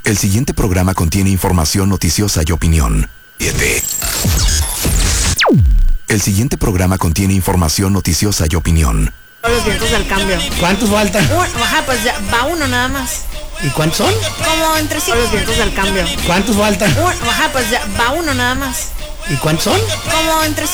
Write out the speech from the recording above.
El siguiente programa contiene información noticiosa y opinión. 7. El siguiente programa contiene información noticiosa y opinión. Los vientos del cambio. ¿Cuántos faltan? Ajá, pues ya va uno nada más. ¿Y cuántos son? Como entre sí. Los vientos del cambio. ¿Cuántos faltan? Ajá, pues ya va uno nada más. ¿Y cuántos son? Como entre sí.